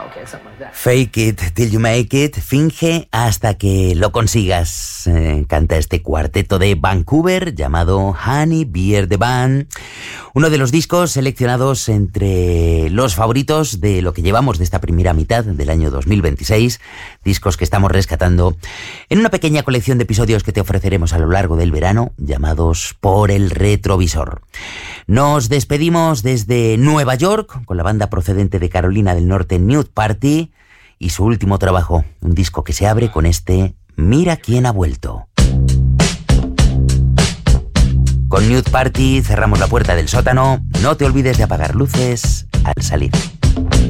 Fake it till you make it, finge hasta que lo consigas. Canta este cuarteto de Vancouver llamado Honey Beer the Band, uno de los discos seleccionados entre los favoritos de lo que llevamos de esta primera mitad del año 2026, discos que estamos rescatando en una pequeña colección de episodios que te ofreceremos a lo largo del verano, llamados Por el Retrovisor. Nos despedimos desde Nueva York con la banda procedente de Carolina del Norte, Nude Party, y su último trabajo, un disco que se abre con este Mira quién ha vuelto. Con Nude Party cerramos la puerta del sótano. No te olvides de apagar luces al salir.